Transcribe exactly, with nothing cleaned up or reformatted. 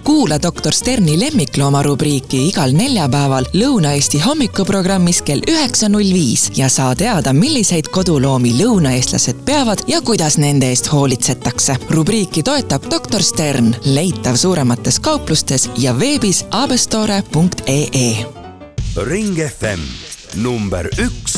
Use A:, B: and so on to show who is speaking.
A: Kuula doktor Sterni lemmiklooma rubriiki igal neljapäeval Lõuna-Eesti hommikuprogrammis kell üheksa null viis ja saa teada, milliseid koduloomi lõunaeestlased peavad ja kuidas nende eest hoolitsetakse. Rubriiki toetab doktor Stern, leitav suuremates kauplustes ja veebis abestore punkt ee.
B: Ring F M number üks